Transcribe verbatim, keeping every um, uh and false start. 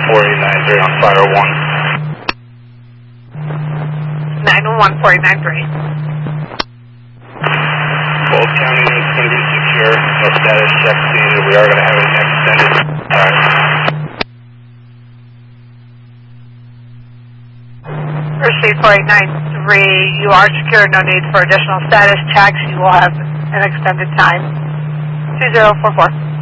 four eight nine three on fire one. nine one one, four eight nine three. Both county units going to be secure. No status check needed. We are going to have an extended time. Receive four eight nine three, you are secure, no need for additional status checks. You will have an extended time. two zero four four.